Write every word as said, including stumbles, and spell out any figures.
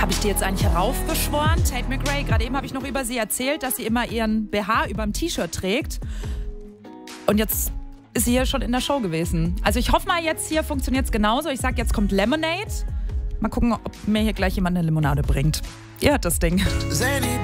Habe ich die jetzt eigentlich heraufbeschworen? Tate McRae, gerade eben habe ich noch über sie erzählt, dass sie immer ihren B H über dem T-Shirt trägt. Und jetzt ist sie hier schon in der Show gewesen. Also ich hoffe mal, jetzt hier funktioniert es genauso. Ich sage, jetzt kommt Lemonade. Mal gucken, ob mir hier gleich jemand eine Limonade bringt. Ihr hört das Ding.